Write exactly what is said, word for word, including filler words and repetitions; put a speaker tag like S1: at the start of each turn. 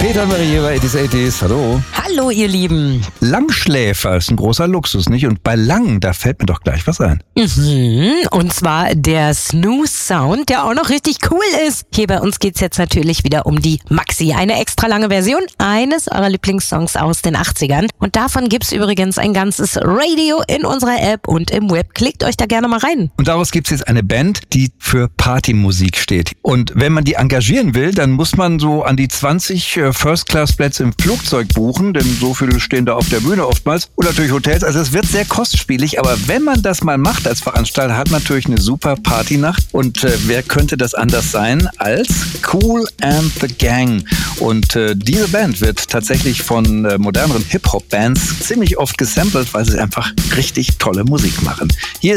S1: Peter und Marie bei It is eighties. Hallo.
S2: Hallo, ihr Lieben.
S1: Langschläfer ist ein großer Luxus, nicht? Und bei Lang, da fällt mir doch gleich was ein.
S2: Mhm. Und zwar der Snooze-Sound, der auch noch richtig cool ist. Hier bei uns geht's jetzt natürlich wieder um die Maxi. Eine extra lange Version eines eurer Lieblingssongs aus den achtzigern. Und davon gibt's übrigens ein ganzes Radio in unserer App und im Web. Klickt euch da gerne mal rein.
S1: Und daraus gibt's jetzt eine Band, die für Partymusik steht. Und wenn man die engagieren will, dann muss man so an die zwanzig First-Class-Plätze im Flugzeug buchen, denn so viele stehen da auf der Bühne oftmals. Und natürlich Hotels. Also es wird sehr kostspielig, aber wenn man das mal macht als Veranstalter, hat man natürlich eine super Partynacht. Und äh, wer könnte das anders sein als Kool and the Gang? Und äh, diese Band wird tatsächlich von äh, moderneren Hip-Hop-Bands ziemlich oft gesampelt, weil sie einfach richtig tolle Musik machen. Hier